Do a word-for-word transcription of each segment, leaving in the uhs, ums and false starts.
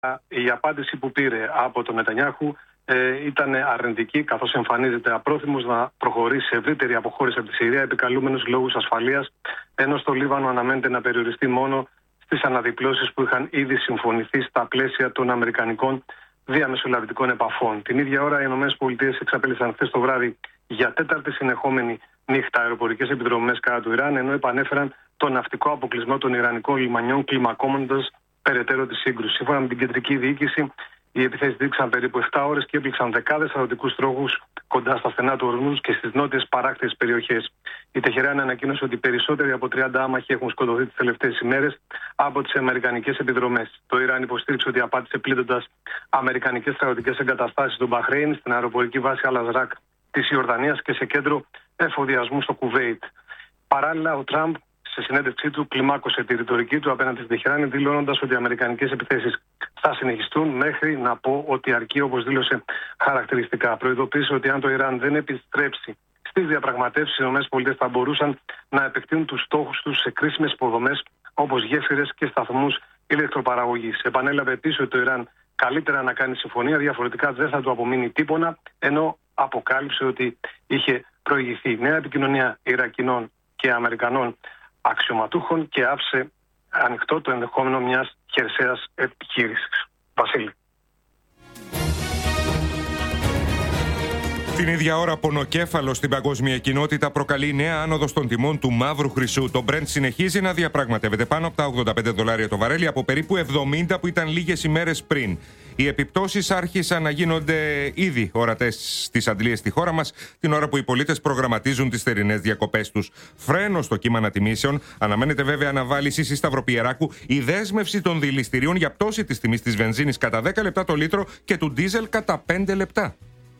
Η απάντηση που πήρε από τον Νετανιάχου ε, ήταν αρνητική, καθώς εμφανίζεται απρόθυμος να προχωρήσει σε ευρύτερη αποχώρηση από τη Συρία, επικαλούμενος λόγους ασφαλείας, ενώ στο Λίβανο αναμένεται να περιοριστεί μόνο στις αναδιπλώσεις που είχαν ήδη συμφωνηθεί στα πλαίσια των αμερικανικών διαμεσολαβητικών επαφών. Την ίδια ώρα, οι ΗΠΑ εξαπέλυσαν χθες το βράδυ για τέταρτη συνεχόμενη νύχτα αεροπορικές επιδρομές κατά του Ιράν, ενώ επανέφεραν τον ναυτικό αποκλεισμό των Ιρανικών λιμανιών, κλιμακώνοντας περαιτέρω τη σύγκρουση. Σύμφωνα με την κεντρική διοίκηση, οι επιθέσεις δείξαν περίπου επτά ώρες και έπληξαν δεκάδες στρατιωτικούς τρόχους κοντά στα στενά του Ορμούζ και στις νότιες παράκτιες περιοχές. Η Τεχεράνη ανακοίνωσε ότι περισσότεροι από τριάντα άμαχοι έχουν σκοτωθεί τις τελευταίες ημέρες από τις αμερικανικές επιδρομές. Το Ιράν υποστήριξε ότι απάντησε πλήττοντας αμερικανικές στρατιωτικές εγκαταστάσεις στο Μπαχρέιν, στην αεροπορική βάση Αλ-Αζράκ της Ιορδανίας και σε κέντρο εφοδιασμού στο Κουβέιτ. Παράλληλα, ο Τραμπ σε συνέντευξή του κλιμάκωσε τη ρητορική του απέναντι στην Τεχεράνη, δηλώνοντας ότι οι αμερικανικές επιθέσεις θα συνεχιστούν μέχρι να πω ότι αρκεί, όπως δήλωσε χαρακτηριστικά. Προειδοποίησε ότι αν το Ιράν δεν επιστρέψει στις διαπραγματεύσεις, οι ΗΠΑ θα μπορούσαν να επεκτείνουν τους στόχους τους σε κρίσιμες υποδομές όπως γέφυρες και σταθμούς ηλεκτροπαραγωγής. Επανέλαβε επίσης ότι το Ιράν καλύτερα να κάνει συμφωνία, διαφορετικά δεν θα του απομείνει τίπονα, ενώ αποκάλυψε ότι είχε προηγηθεί νέα επικοινωνία Ιρακινών και Αμερικανών αξιωματούχων και άφησε ανοιχτό το ενδεχόμενο μιας χερσαίας επιχείρησης. Βασίλη. Την ίδια ώρα, πονοκέφαλο στην παγκόσμια κοινότητα προκαλεί νέα άνοδο των τιμών του μαύρου χρυσού. Το Brent συνεχίζει να διαπραγματεύεται πάνω από τα ογδόντα πέντε δολάρια το βαρέλι από περίπου εβδομήντα που ήταν λίγες ημέρες πριν. Οι επιπτώσεις άρχισαν να γίνονται ήδη ορατές στις αντλίες στη χώρα μας, την ώρα που οι πολίτες προγραμματίζουν τις θερινές διακοπές τους. Φρένο στο κύμα ανατιμήσεων. Αναμένεται βέβαια αναβάλιση στη Σταυροπιεράκου η δέσμευση των δηληστηρίων για πτώση της τιμής της βενζίνης κατά δέκα λεπτά το λίτρο και του ντίζελ κατά πέντε λεπτά.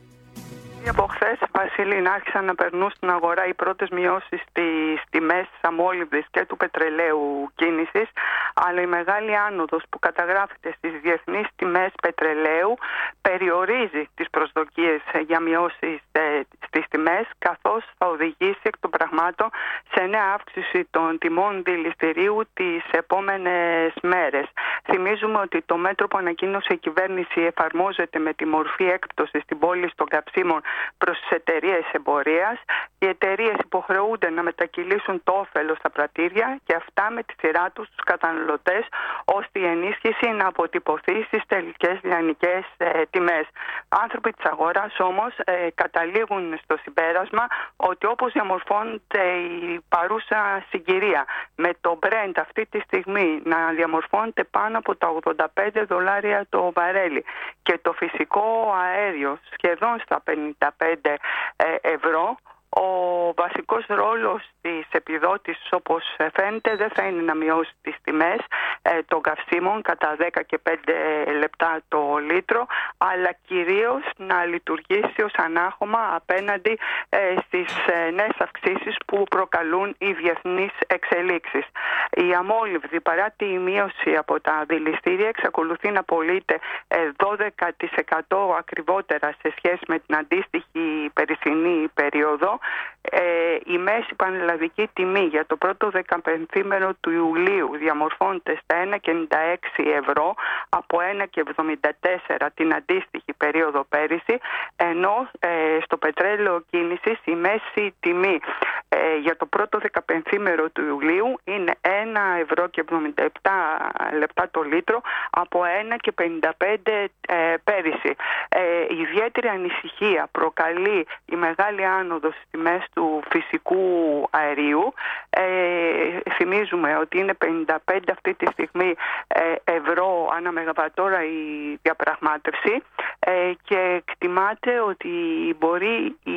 Από χθες, Βασίλη, άρχισαν να περνούν στην αγορά οι πρώτες μειώσεις στις τιμές της αμόλυβδης και του πετρελαίου κίνησης, αλλά η μεγάλη άνοδος που καταγράφεται στις διεθνείς τιμές πετρελαίου περιορίζει τις προσδοκίες για μειώσεις στις τιμές, καθώς θα οδηγήσει εκ των πραγμάτων σε νέα αύξηση των τιμών δηληστηρίου τις επόμενες μέρες. Θυμίζουμε ότι το μέτρο που ανακοίνωσε η κυβέρνηση εφαρμόζεται με τη μορφή έκπτωσης στην πώληση των καυσίμων προς τις εταιρείες εμπορίας. Οι εταιρείες υποχρεούνται να μετακυλήσουν το όφελος στα πρατήρια και αυτά με τη σειρά τους στους καταναλωτές, ώστε η ενίσχυση να αποτυπωθεί στις τελικές λιανικές ε, τιμές. Άνθρωποι της αγοράς όμως ε, καταλήγουν στο συμπέρασμα ότι όπως διαμορφώνεται η παρούσα συγκυρία με το Brent αυτή τη στιγμή να διαμορφώνεται πάνω από τα ογδόντα πέντε δολάρια το βαρέλι και το φυσικό αέριο σχεδόν στα πενήντα πέντε ευρώ, ο βασικός ρόλος της επιδότησης, όπως φαίνεται, δεν θα είναι να μειώσει τις τιμές ε, των καυσίμων κατά δέκα και πέντε λεπτά το λίτρο, αλλά κυρίως να λειτουργήσει ως ανάχωμα απέναντι ε, στις ε, νέες αυξήσεις που προκαλούν οι διεθνείς εξελίξεις. Η αμόλυβδη, παρά τη μείωση από τα δηληστήρια, εξακολουθεί να πωλείται ε, δώδεκα τοις εκατό ακριβότερα σε σχέση με την αντίστοιχη περσινή περίοδο. Ε, η μέση πανελλαδική τιμή για το πρώτο δεκαπενθήμερο του Ιουλίου διαμορφώνεται στα ένα κόμμα ενενήντα έξι ευρώ από ένα κόμμα εβδομήντα τέσσερα την αντίστοιχη περίοδο πέρυσι, ενώ ε, στο πετρέλαιο κίνησης η μέση τιμή ε, για το πρώτο δεκαπενθήμερο του Ιουλίου είναι ένα ευρώ και εβδομήντα επτά λεπτά το λίτρο από ένα κόμμα πενήντα πέντε ε, πέρυσι. Ε, ιδιαίτερη ανησυχία προκαλεί η μεγάλη άνοδος στις τιμές του φυσικού αερίου. Ε, θυμίζουμε ότι είναι πενήντα πέντε αυτή τη στιγμή ε, ευρώ ανά μεγαβατόρα η διαπραγμάτευση ε, και εκτιμάται ότι μπορεί η,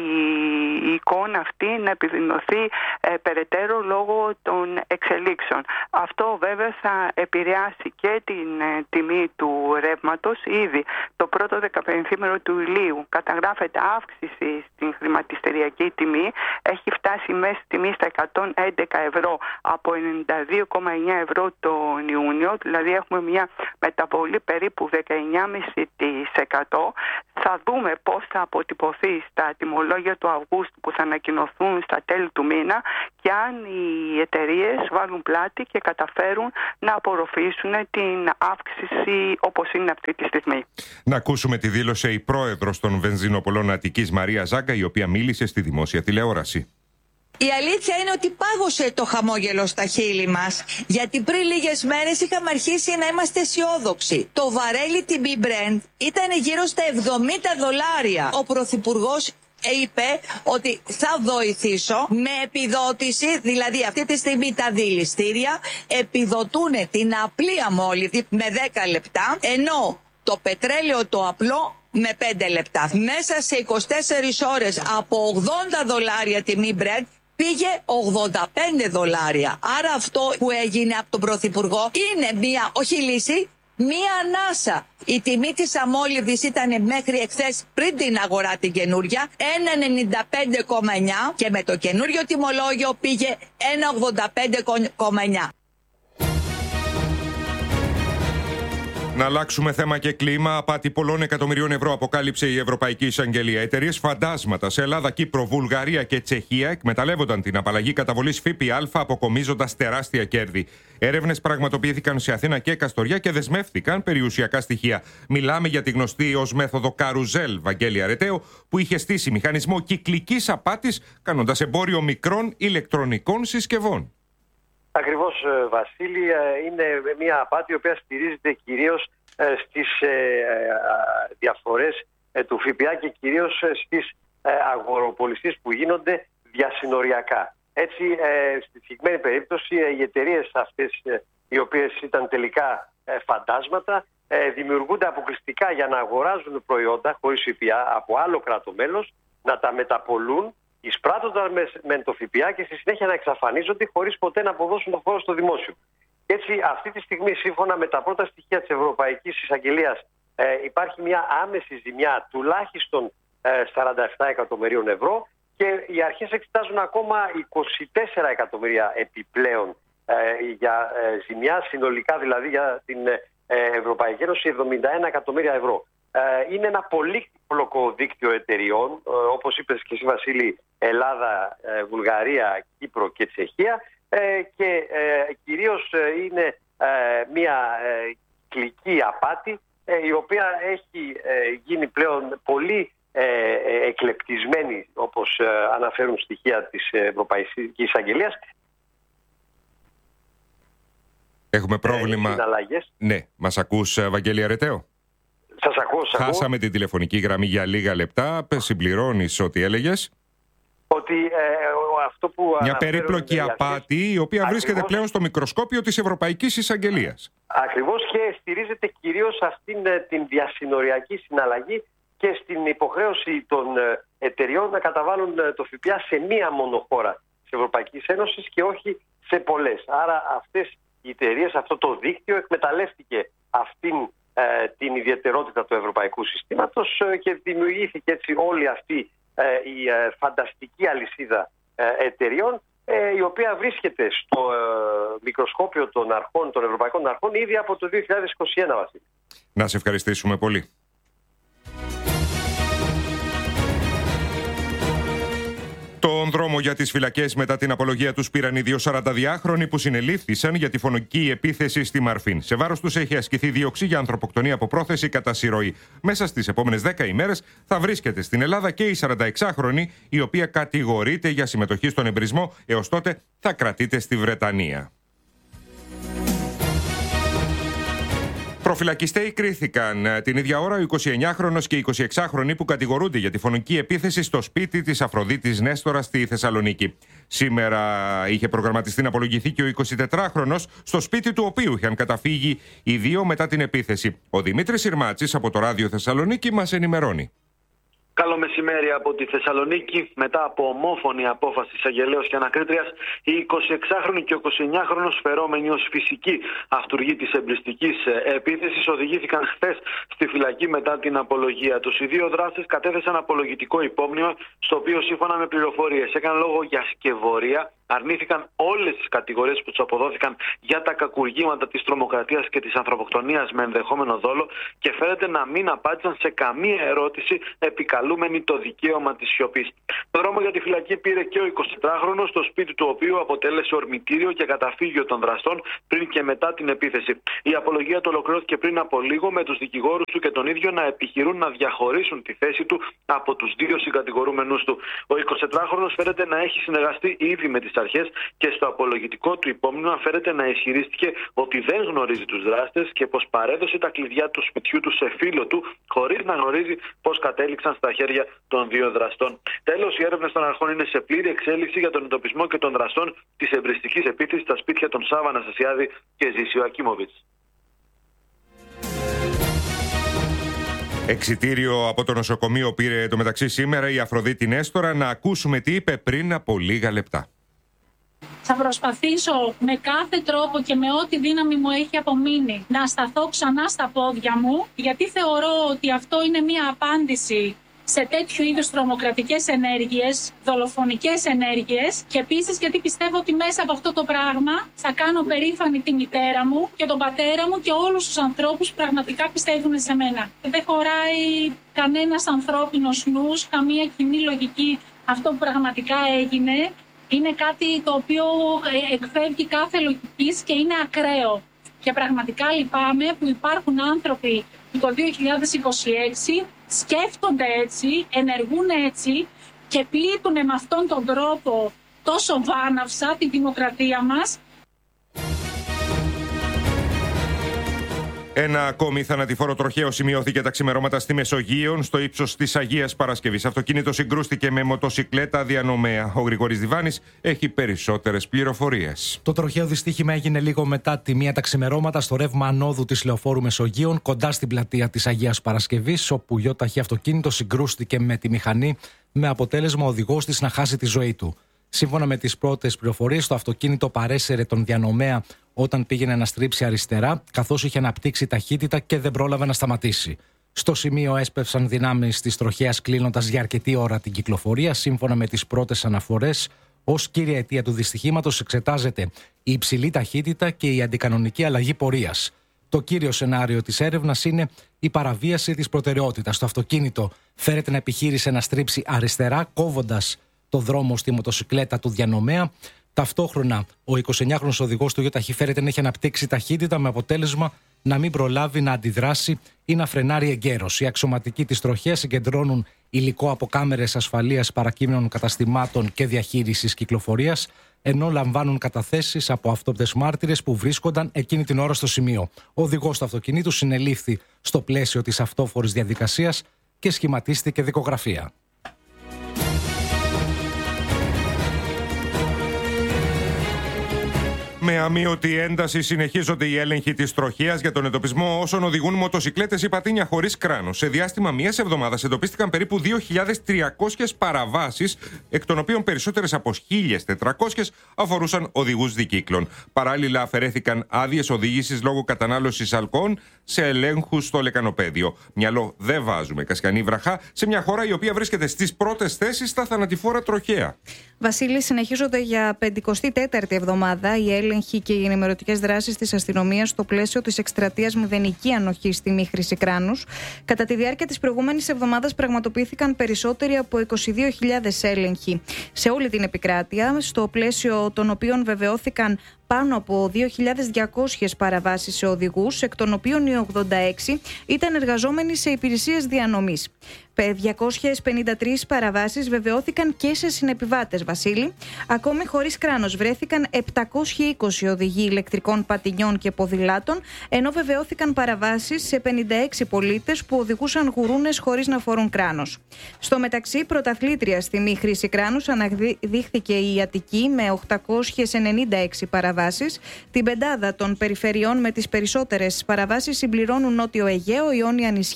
η εικόνα αυτή να επιδεινωθεί ε, περαιτέρω λόγω των εξελίξεων. Αυτό βέβαια θα επηρεάσει και την ε, τιμή του ρεύματος. Ήδη το πρώτο δεκαπενθήμερο του Ιουλίου καταγράφεται αύξηση στην χρηματιστηριακή τιμή. Έχει φτάσει η μέση τιμή στα εκατόν έντεκα ευρώ από ενενήντα δύο κόμμα εννιά ευρώ τον Ιούνιο, δηλαδή έχουμε μια μεταβολή περίπου δεκαεννιά κόμμα πέντε τοις εκατό. Θα δούμε πώς θα αποτυπωθεί στα τιμολόγια του Αυγούστου που θα ανακοινωθούν στα τέλη του μήνα και αν οι εταιρείες βάλουν πλάτη και καταφέρουν να απορροφήσουν την αύξηση όπως είναι αυτή τη στιγμή. Να ακούσουμε τη δήλωσε η πρόεδρος των βενζινοπολών Αττικής, Μαρία Ζάγκα, η οποία μίλησε στη δημόσια τηλεόραση. Η αλήθεια είναι ότι πάγωσε το χαμόγελο στα χείλη μας, γιατί πριν λίγες μέρες είχαμε αρχίσει να είμαστε αισιόδοξοι. Το βαρέλι τιμή Brent ήταν γύρω στα εβδομήντα δολάρια. Ο Πρωθυπουργός είπε ότι θα βοηθήσω με επιδότηση, δηλαδή αυτή τη στιγμή τα δηληστήρια επιδοτούν την απλή αμόλυβδη με δέκα λεπτά, ενώ το πετρέλαιο το απλό με πέντε λεπτά. Μέσα σε είκοσι τέσσερις ώρες από ογδόντα δολάρια τιμή Brent πήγε ογδόντα πέντε δολάρια. Άρα αυτό που έγινε από τον Πρωθυπουργό είναι μία, όχι λύση, μία ανάσα. Η τιμή της αμόλυβδης ήταν μέχρι εχθές, πριν την αγορά την καινούρια, ένα ενενήντα πέντε κόμμα εννιά και με το καινούριο τιμολόγιο πήγε ένα ογδόντα πέντε κόμμα εννιά. Να αλλάξουμε θέμα και κλίμα. Απάτη πολλών εκατομμυρίων ευρώ αποκάλυψε η Ευρωπαϊκή Εισαγγελία. Εταιρείες φαντάσματα σε Ελλάδα, Κύπρο, Βουλγαρία και Τσεχία εκμεταλλεύονταν την απαλλαγή καταβολής ΦΠΑ, αποκομίζοντας τεράστια κέρδη. Έρευνες πραγματοποιήθηκαν σε Αθήνα και Καστοριά και δεσμεύτηκαν περιουσιακά στοιχεία. Μιλάμε για τη γνωστή ως μέθοδο καρουζέλ, Βαγγέλη Αρεταίο, που είχε στήσει μηχανισμό κυκλικής απάτης, κάνοντας εμπόριο μικρών ηλεκτρονικών συσκευών. Ακριβώς, Βασίλη, είναι μια απάτη η οποία στηρίζεται κυρίως στις διαφορές του ΦΠΑ και κυρίως στις αγοροπολισίες που γίνονται διασυνοριακά. Έτσι, στη συγκεκριμένη περίπτωση, οι εταιρείες αυτές, οι οποίες ήταν τελικά φαντάσματα, δημιουργούνται αποκλειστικά για να αγοράζουν προϊόντα χωρίς ΦΠΑ από άλλο κράτο μέλος, να τα μεταπολούν, εισπράττοντας με το ΦΠΑ και στη συνέχεια να εξαφανίζονται χωρίς ποτέ να αποδώσουν το φόρο στο δημόσιο. Έτσι, αυτή τη στιγμή, σύμφωνα με τα πρώτα στοιχεία της Ευρωπαϊκής Εισαγγελίας, ε, υπάρχει μια άμεση ζημιά τουλάχιστον ε, σαράντα επτά εκατομμυρίων ευρώ και οι αρχές εξετάζουν ακόμα είκοσι τέσσερα εκατομμύρια επιπλέον ε, για ε, ζημιά, συνολικά δηλαδή για την ε, Ευρωπαϊκή Ένωση εβδομήντα ένα εκατομμύρια ευρώ. Είναι ένα πολύπλοκο δίκτυο εταιριών, όπως είπες και εσύ, Βασίλη, Ελλάδα, Βουλγαρία, Κύπρο και Τσεχία, και κυρίως είναι μια κυκλική απάτη η οποία έχει γίνει πλέον πολύ εκλεπτισμένη, όπως αναφέρουν στοιχεία της Ευρωπαϊκής Εισαγγελίας. Έχουμε πρόβλημα. Ναι, μας ακούς, Βαγγέλη Αρεταίο? Σας ακούω, σας Χάσαμε ακούω. την τηλεφωνική γραμμή για λίγα λεπτά. Συμπληρώνεις ό,τι έλεγες. Ότι ε, αυτό που Μια περίπλοκη απάτη η οποία ακριβώς βρίσκεται πλέον στο μικροσκόπιο της Ευρωπαϊκής Εισαγγελίας. Ακριβώς, και στηρίζεται κυρίως αυτήν την διασυνοριακή συναλλαγή και στην υποχρέωση των εταιριών να καταβάλουν το ΦΠΑ σε μία μόνο χώρα της Ευρωπαϊκής Ένωσης και όχι σε πολλές. Άρα αυτές οι εταιρείες, αυτό το δίκτυο εκμεταλλεύτηκε αυτήν την ιδιαιτερότητα του ευρωπαϊκού συστήματος και δημιουργήθηκε έτσι όλη αυτή η φανταστική αλυσίδα εταιριών, η οποία βρίσκεται στο μικροσκόπιο των αρχών, των ευρωπαϊκών αρχών, ήδη από το δύο χιλιάδες είκοσι ένα, Βασίλη. Να σε ευχαριστήσουμε πολύ. Τον δρόμο για τις φυλακές μετά την απολογία τους πήραν οι δύο σαρανταδυάχρονοι που συνελήφθησαν για τη φωνική επίθεση στη Μαρφίν. Σε βάρος τους έχει ασκηθεί δίωξη για ανθρωποκτονία από πρόθεση κατά συρροή. Μέσα στις επόμενες δέκα ημέρες θα βρίσκεται στην Ελλάδα και η σαρανταεξάχρονη, η οποία κατηγορείται για συμμετοχή στον εμπρισμό. Έως τότε θα κρατείται στη Βρετανία. Προφυλακιστέοι κρίθηκαν την ίδια ώρα ο εικοσιεννιάχρονος και η εικοσιεξάχρονη που κατηγορούνται για τη φωνική επίθεση στο σπίτι της Αφροδίτης Νέστορα στη Θεσσαλονίκη. Σήμερα είχε προγραμματιστεί να απολογηθεί και ο εικοσιτετράχρονος, στο σπίτι του οποίου είχαν καταφύγει οι δύο μετά την επίθεση. Ο Δημήτρης Συρμάτσης από το Ράδιο Θεσσαλονίκη μας ενημερώνει. Καλό μεσημέρι από τη Θεσσαλονίκη. Μετά από ομόφωνη απόφαση εισαγγελέως και ανακρίτριας, η εικοσιεξάχρονη και ο εικοσιεννιάχρονος φερόμενοι ως φυσική αυτούργοι της εμπριστικής επίθεσης οδηγήθηκαν χθες στη φυλακή μετά την απολογία τους. Οι δύο δράστες κατέθεσαν απολογητικό υπόμνημα, στο οποίο σύμφωνα με πληροφορίες έκανε λόγο για σκευωρία, αρνήθηκαν όλες τις κατηγορίες που τους αποδόθηκαν για τα κακουργήματα της τρομοκρατίας και της ανθρωποκτονίας με ενδεχόμενο δόλο και φαίνεται να μην απάντησαν σε καμία ερώτηση επικαλούμενη το δικαίωμα της σιωπής. Το δρόμο για τη φυλακή πήρε και ο εικοσιτετράχρονος, στο σπίτι του οποίου αποτέλεσε ορμητήριο και καταφύγιο των δραστών πριν και μετά την επίθεση. Η απολογία του ολοκληρώθηκε πριν από λίγο, με τους δικηγόρους του και τον ίδιο να επιχειρούν να διαχωρίσουν τη θέση του από τους δύο συγκατηγορούμενους του. Ο εικοσιτετράχρονος φαίνεται να έχει συνεργαστεί ήδη με τις αρχές και στο απολογητικό του υπόμνημα φαίνεται να ισχυρίστηκε ότι δεν γνωρίζει τους δράστες και πως παρέδωσε τα κλειδιά του σπιτιού του σε φίλο του, χωρίς να γνωρίζει πως κατέληξαν στα χέρια των δύο δραστών. Τέλος, οι έρευνες των αρχών είναι σε πλήρη εξέλιξη για τον εντοπισμό και των δραστών της εμπριστικής επίθεσης στα σπίτια των Σάβα Αναστασιάδη και Ζήσιο Ακίμοβιτς. Εξιτήριο από το νοσοκομείο πήρε εντωμεταξύ σήμερα η Αφροδίτη Νέστορα. Να ακούσουμε τι είπε πριν από λίγα λεπτά. Θα προσπαθήσω με κάθε τρόπο και με ό,τι δύναμη μου έχει απομείνει να σταθώ ξανά στα πόδια μου, γιατί θεωρώ ότι αυτό είναι μια απάντηση σε τέτοιου είδους τρομοκρατικές ενέργειες, δολοφονικές ενέργειες, και επίσης γιατί πιστεύω ότι μέσα από αυτό το πράγμα θα κάνω περήφανη τη μητέρα μου και τον πατέρα μου και όλους τους ανθρώπους που πραγματικά πιστεύουν σε μένα. Δεν χωράει κανένας ανθρώπινος νους, καμία κοινή λογική αυτό που πραγματικά έγινε. Είναι κάτι το οποίο εκφεύγει κάθε λογικής και είναι ακραίο. Και πραγματικά λυπάμαι που υπάρχουν άνθρωποι που το δύο χιλιάδες είκοσι έξι σκέφτονται έτσι, ενεργούν έτσι και πλήττουν με αυτόν τον τρόπο τόσο βάναυσα τη δημοκρατία μας. Ένα ακόμη θανατηφόρο τροχαίο σημειώθηκε τα ξημερώματα στη Μεσογείο, στο ύψος της Αγίας Παρασκευής. Αυτοκίνητο συγκρούστηκε με μοτοσικλέτα διανομέα. Ο Γρηγόρης Διβάνης έχει περισσότερες πληροφορίες. Το τροχαίο δυστύχημα έγινε λίγο μετά τη μία τα ξημερώματα στο ρεύμα ανόδου της Λεωφόρου Μεσογείων, κοντά στην πλατεία της Αγίας Παρασκευής, όπου γιοταχή αυτοκίνητο συγκρούστηκε με τη μηχανή, με αποτέλεσμα ο οδηγός της να χάσει τη ζωή του. Σύμφωνα με τις πρώτες πληροφορίες, το αυτοκίνητο παρέσαιρε τον διανομέα όταν πήγαινε να στρίψει αριστερά, καθώς είχε αναπτύξει ταχύτητα και δεν πρόλαβε να σταματήσει. Στο σημείο έσπευσαν δυνάμεις της τροχέας, κλείνοντας για αρκετή ώρα την κυκλοφορία. Σύμφωνα με τις πρώτες αναφορές, ως κύρια αιτία του δυστυχήματος εξετάζεται η υψηλή ταχύτητα και η αντικανονική αλλαγή πορείας. Το κύριο σενάριο της έρευνας είναι η παραβίαση της προτεραιότητας. Το αυτοκίνητο φέρεται να επιχείρησε να στρίψει αριστερά, κόβοντας το δρόμο στη μοτοσικλέτα του διανομέα. Ταυτόχρονα, ο εικοσιεννιάχρονος οδηγός του γιοταχή φέρεται να έχει αναπτύξει ταχύτητα, με αποτέλεσμα να μην προλάβει να αντιδράσει ή να φρενάρει εγκαίρως. Οι αξιωματικοί της τροχέας συγκεντρώνουν υλικό από κάμερες ασφαλείας παρακείμενων καταστημάτων και διαχείρισης κυκλοφορίας, ενώ λαμβάνουν καταθέσεις από αυτόπτες μάρτυρες που βρίσκονταν εκείνη την ώρα στο σημείο. Ο οδηγός του αυτοκινήτου συνελήφθη στο πλαίσιο της αυτόφορης διαδικασίας και σχηματίστηκε δικογραφία. Με αμείωτη ένταση συνεχίζονται οι έλεγχοι της τροχέας για τον εντοπισμό όσων οδηγούν μοτοσικλέτες ή πατίνια χωρίς κράνος. Σε διάστημα μιας εβδομάδας εντοπίστηκαν περίπου δύο χιλιάδες τριακόσιες παραβάσεις, εκ των οποίων περισσότερες από χίλιες τετρακόσιες αφορούσαν οδηγούς δικύκλων. Παράλληλα, αφαιρέθηκαν άδειες οδήγησης λόγω κατανάλωσης αλκοών σε ελέγχους στο λεκανοπέδιο. Μυαλό δεν βάζουμε, Κασιανή Βραχά, σε μια χώρα η οποία βρίσκεται στις πρώτες θέσεις στα θανατηφόρα τροχαία. Βασίλη, συνεχίζονται για πενηκοστή τέταρτη εβδομάδα οι έλεγχοι και οι ενημερωτικές δράσεις της αστυνομίας στο πλαίσιο της εκστρατείας Μηδενική Ανοχή στη μη χρήση κράνους. Κατά τη διάρκεια της προηγούμενης εβδομάδας πραγματοποιήθηκαν περισσότεροι από είκοσι δύο χιλιάδες έλεγχοι σε όλη την επικράτεια, στο πλαίσιο των οποίων βεβαιώθηκαν πάνω από δύο χιλιάδες διακόσιες παραβάσεις σε οδηγούς, εκ των οποίων οι ογδόντα έξι ήταν εργαζόμενοι σε υπηρεσίες διανομής. διακόσιες πενήντα τρεις παραβάσεις βεβαιώθηκαν και σε συνεπιβάτες, Βασίλη. Ακόμη χωρίς κράνος βρέθηκαν επτακόσιοι είκοσι οδηγοί ηλεκτρικών πατινιών και ποδηλάτων, ενώ βεβαιώθηκαν παραβάσεις σε πενήντα έξι πολίτες που οδηγούσαν γουρούνες χωρίς να φορούν κράνος. Στο μεταξύ, πρωταθλήτρια στη μη χρήση κράνους αναδείχθηκε η Αττική με οκτακόσιες ενενήντα έξι παραβάσεις. Την πεντάδα των περιφερειών με τις περισσότερες παραβάσεις συμπληρώνουν Νότιο Αιγαίο, Ιόνια νησιά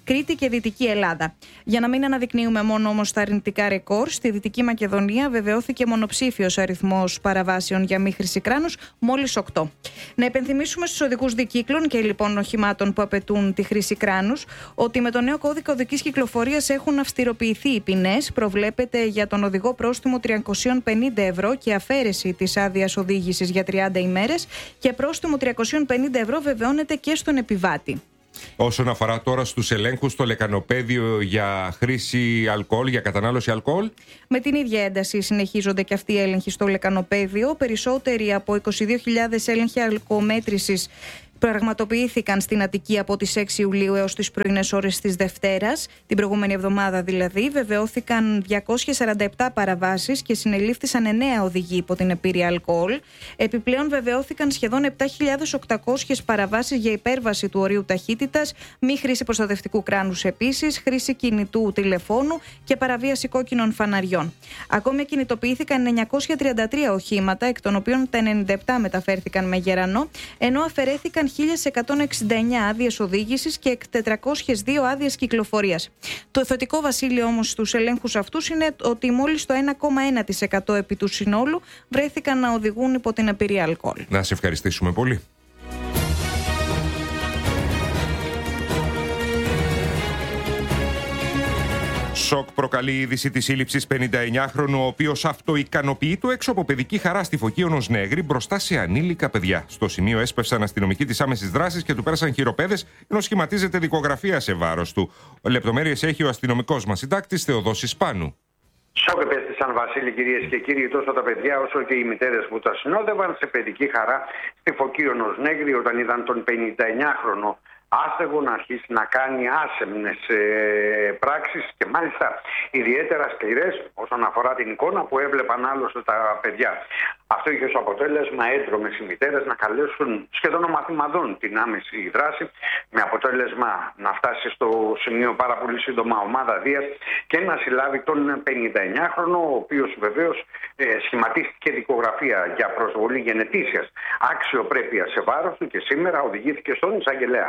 Κρήτη και Δυτική Ελλάδα. Για να μην αναδεικνύουμε μόνο όμως τα αρνητικά ρεκόρ, στη Δυτική Μακεδονία βεβαιώθηκε μονοψήφιος αριθμός παραβάσεων για μη χρήση κράνους, μόλις οκτώ. Να υπενθυμίσουμε στους οδηγούς δικύκλων και λοιπόν οχημάτων που απαιτούν τη χρήση κράνους ότι με το νέο κώδικα οδικής κυκλοφορίας έχουν αυστηροποιηθεί οι ποινές. Προβλέπεται για τον οδηγό πρόστιμο τριακόσια πενήντα ευρώ και αφαίρεση της άδειας οδήγησης για τριάντα ημέρες και πρόστιμο τριακόσια πενήντα ευρώ βεβαιώνεται και στον επιβάτη. Όσον αφορά τώρα στους ελέγχους στο λεκανοπέδιο για χρήση αλκοόλ, για κατανάλωση αλκοόλ. Με την ίδια ένταση συνεχίζονται και αυτοί οι έλεγχοι στο λεκανοπέδιο. Περισσότεροι από είκοσι δύο χιλιάδες έλεγχοι αλκοομέτρησης πραγματοποιήθηκαν στην Αττική από τις έξι Ιουλίου έως τις πρωινές ώρες της Δευτέρας. Την προηγούμενη εβδομάδα δηλαδή βεβαιώθηκαν διακόσιες σαράντα επτά παραβάσεις και συνελήφθησαν εννέα οδηγοί υπό την επίρρεια αλκοόλ. Επιπλέον βεβαιώθηκαν σχεδόν επτά χιλιάδες οκτακόσιες παραβάσεις για υπέρβαση του ορίου ταχύτητας, μη χρήση προστατευτικού κράνους επίσης, χρήση κινητού τηλεφώνου και παραβίαση κόκκινων φαναριών. Ακόμη κινητοποιήθηκαν εννιακόσια τριάντα τρία οχήματα, εκ των οποίων τα ενενήντα επτά μεταφέρθηκαν με γερανό, ενώ αφαιρέθηκαν χίλιες εκατόν εξήντα εννέα άδειες οδήγησης και τετρακόσιες δύο άδειες κυκλοφορίας. Το θετικό, Βασίλειο, όμως στους ελέγχους αυτούς είναι ότι μόλις το ένα κόμμα ένα τοις εκατό επί του συνόλου βρέθηκαν να οδηγούν υπό την επίρρεια αλκοόλ. Να σε ευχαριστήσουμε πολύ. Σοκ προκαλεί η είδηση της σύλληψης πενηνταεννιάχρονου, ο οποίος αυτοικανοποιεί το έξω από παιδική χαρά στη Φωκίωνος Νέγρη μπροστά σε ανήλικα παιδιά. Στο σημείο έσπευσαν αστυνομικοί της άμεσης δράσης και του πέρασαν χειροπέδες, ενώ σχηματίζεται δικογραφία σε βάρος του. Λεπτομέρειες έχει ο αστυνομικός μας συντάκτης Θεοδόσης Πάνου. Σοκ επέστησαν, Βασίλη, κυρίες και κύριοι, τόσο τα παιδιά όσο και οι μητέρες που τα συνόδευαν σε παιδική χαρά στη Φωκίωνος Νέγρη όταν είδαν τον πενηνταεννιάχρονο άστεγο να αρχίσει να κάνει άσεμνες ε, πράξεις και μάλιστα ιδιαίτερα σκληρές όσον αφορά την εικόνα που έβλεπαν άλλωστε τα παιδιά. Αυτό είχε ως αποτέλεσμα έντρομες οι μητέρες να καλέσουν σχεδόν ομαθημαδών την άμεση δράση, με αποτέλεσμα να φτάσει στο σημείο πάρα πολύ σύντομα ομάδα Δίας και να συλλάβει τον πενηνταεννιάχρονο, ο οποίος βεβαίως ε, σχηματίστηκε δικογραφία για προσβολή γενετήσιας αξιοπρέπειας σε βάρος του και σήμερα οδηγήθηκε στον εισαγγελέα.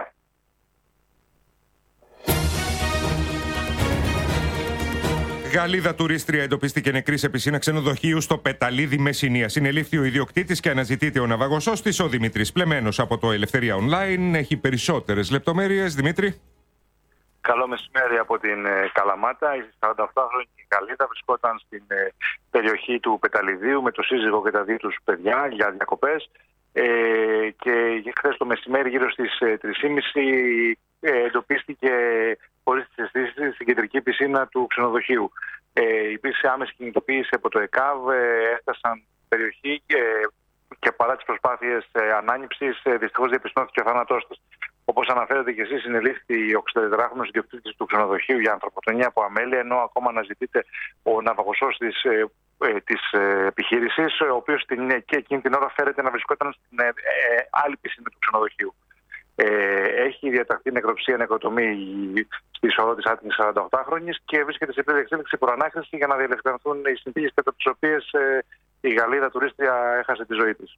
Γαλλίδα τουρίστρια εντοπίστηκε νεκρή σε πισίνα ξενοδοχείου στο Πεταλίδι Μεσσηνία. Συνελήφθη ο ιδιοκτήτης και αναζητείται ο ναυαγοσός της, ο Δημήτρης Πλεμένος από το Ελευθερία Online. Έχει περισσότερες λεπτομέρειες. Δημήτρη. Καλό μεσημέρι από την ε, Καλαμάτα. Η σαρανταοκτάχρονη Γαλλίδα βρισκόταν στην ε, περιοχή του Πεταλιδίου με το σύζυγο και τα δύο τους παιδιά για διακοπές. Ε, και χθες το μεσημέρι, γύρω στις ε, τρεις και μισή, ε, εντοπίστηκε χωρίς τις αισθήσεις στην κεντρική πισίνα του ξενοδοχείου. Ε, υπήρξε άμεση κινητοποίηση από το ΕΚΑΒ, ε, έφτασαν στην περιοχή και, και παρά τις προσπάθειες ε, ανάνυψης, ε, δυστυχώς διαπιστώθηκε ο θάνατός της. Όπως αναφέρετε και εσείς, συνελήφθη ο εξήντα-τετράχρονος ιδιοκτήτης του ξενοδοχείου για ανθρωποκτονία από αμέλεια, ενώ ακόμα αναζητείται ο ναυαγοσός της, ε, ε, της ε, επιχείρησης, ο οποίος την, και εκείνη την ώρα φέρεται να βρισκόταν στην ε, ε, άλλη πισίνα του ξενοδοχείου. Ε, έχει διαταχθεί νεκροψία νεκροτομή στη σωρό της άτιμης σαρανταοκτάχρονης και βρίσκεται σε πλήρη εξέλιξη προανάκριση για να διαλευκανθούν οι συνθήκες κατά τις οποίες ε, η Γαλλίδα τουρίστρια έχασε τη ζωή της.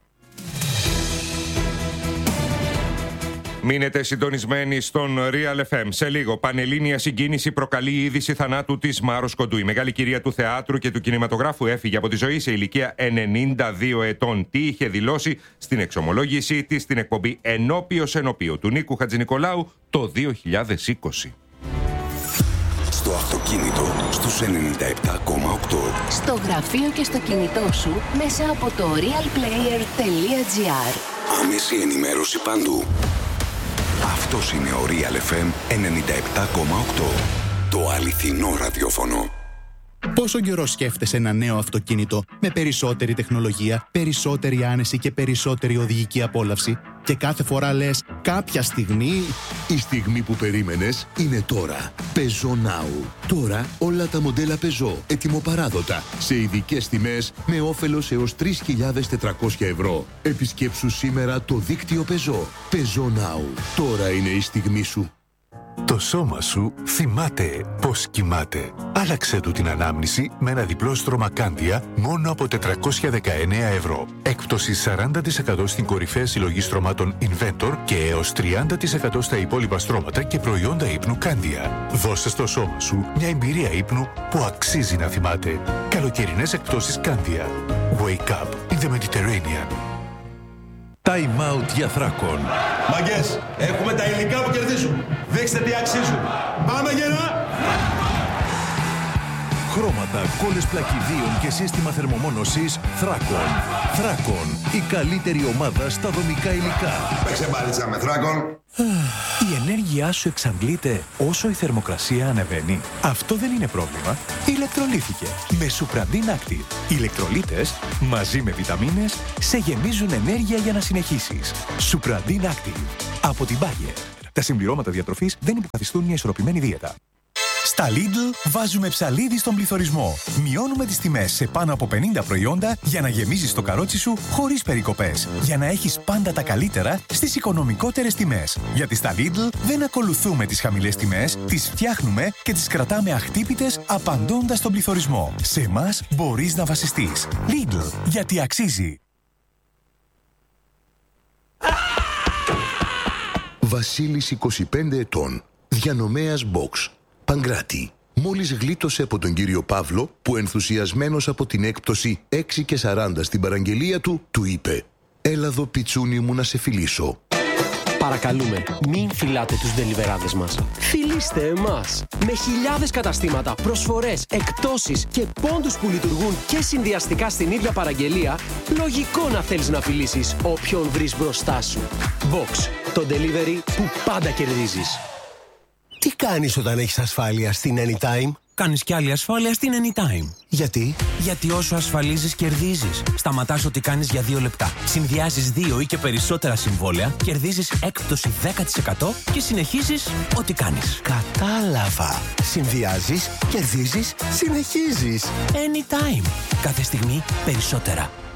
Μείνετε συντονισμένοι στον Real εφ εμ. Σε λίγο, πανελλήνια συγκίνηση προκαλεί η είδηση θανάτου της Μάρος Κοντού. Η μεγάλη κυρία του θεάτρου και του κινηματογράφου έφυγε από τη ζωή σε ηλικία ενενήντα δύο ετών. Τι είχε δηλώσει στην εξομολόγησή της στην εκπομπή Ενώπιος Ενώπιο του Νίκου Χατζηνικολάου το δύο χιλιάδες είκοσι. Στο αυτοκίνητο στους ενενήντα επτά κόμμα οκτώ. Στο γραφείο και στο κινητό σου μέσα από το real player τελεία gr. Άμεση ενημέρωση παντού. Αυτός είναι ο Real εφ εμ ενενήντα επτά κόμμα οκτώ. Το αληθινό ραδιόφωνο. Πόσο καιρό σκέφτεσαι ένα νέο αυτοκίνητο με περισσότερη τεχνολογία, περισσότερη άνεση και περισσότερη οδηγική απόλαυση και κάθε φορά λες κάποια στιγμή... Η στιγμή που περίμενες είναι τώρα. Peugeot Now. Τώρα όλα τα μοντέλα Peugeot ετοιμοπαράδοτα σε ειδικές τιμές με όφελος έως τρεις χιλιάδες τετρακόσια ευρώ. Επισκέψου σήμερα το δίκτυο Peugeot. Peugeot Now. Τώρα είναι η στιγμή σου. Το σώμα σου θυμάται πώς κοιμάται. Άλλαξε του την ανάμνηση με ένα διπλό στρώμα Κάνδια μόνο από τετρακόσια δεκαεννέα ευρώ. Έκπτωση σαράντα τοις εκατό στην κορυφαία συλλογή στρωμάτων Inventor και έως τριάντα τοις εκατό στα υπόλοιπα στρώματα και προϊόντα ύπνου Κάνδια. Δώσε στο σώμα σου μια εμπειρία ύπνου που αξίζει να θυμάται. Καλοκαιρινές εκπτώσεις Κάνδια. Wake up in the Mediterranean. Time out για Θράκον. Μαγκές, έχουμε τα υλικά που κερδίζουν. Δείξτε τι αξίζουν. Πάμε γερά! Χρώματα, κόλλες πλακιδίων και σύστημα θερμομόνωσης Θράκον. Θράκον, η καλύτερη ομάδα στα δομικά υλικά. Παίξε μπάλιτσα με Θράκον. Η ενέργειά σου εξαντλείται όσο η θερμοκρασία ανεβαίνει. Αυτό δεν είναι πρόβλημα. Ηλεκτρολύθηκε με Supradin Active. Οι ηλεκτρολίτες μαζί με βιταμίνες σε γεμίζουν ενέργεια για να συνεχίσεις. Supradin Active από την Bayer. Τα συμπληρώματα διατροφής δεν υποκαθιστούν μια ισορροπημένη δίαιτα. Στα Lidl βάζουμε ψαλίδι στον πληθωρισμό. Μειώνουμε τις τιμές σε πάνω από πενήντα προϊόντα για να γεμίζεις το καρότσι σου χωρίς περικοπές. Για να έχεις πάντα τα καλύτερα στις οικονομικότερες τιμές. Γιατί στα Lidl δεν ακολουθούμε τις χαμηλές τιμές, τις φτιάχνουμε και τις κρατάμε αχτύπητες απαντώντας στον πληθωρισμό. Σε εμάς μπορείς να βασιστείς. Lidl, γιατί αξίζει. Βασίλης, είκοσι πέντε ετών, διανομέας box. Παγκράτη. Μόλις γλίτωσε από τον κύριο Παύλο, που ενθουσιασμένος από την έκπτωση έξι και σαράντα στην παραγγελία του, του είπε «Έλα εδώ πιτσούνι μου να σε φιλήσω». Παρακαλούμε, μην φυλάτε τους ντελιβεράδες μας. Φιλήστε εμάς. Με χιλιάδες καταστήματα, προσφορές, εκπτώσεις και πόντους που λειτουργούν και συνδυαστικά στην ίδια παραγγελία, λογικό να θέλεις να φιλήσεις όποιον βρεις μπροστά σου. Box, το delivery που πάντα κερδίζεις. Τι κάνεις όταν έχεις ασφάλεια στην Anytime? Κάνεις κι άλλη ασφάλεια στην Anytime. Γιατί? Γιατί όσο ασφαλίζεις, κερδίζεις. Σταματάς ό,τι κάνεις για δύο λεπτά. Συνδυάζεις δύο ή και περισσότερα συμβόλαια, κερδίζεις έκπτωση δέκα τοις εκατό και συνεχίζεις ό,τι κάνεις. Κατάλαβα. Συνδυάζεις, κερδίζεις, συνεχίζεις. Anytime. Κάθε στιγμή περισσότερα.